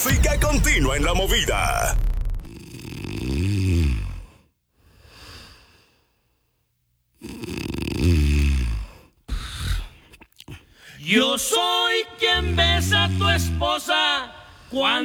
música continua en la movida. Yo soy quien besa a tu esposa cuando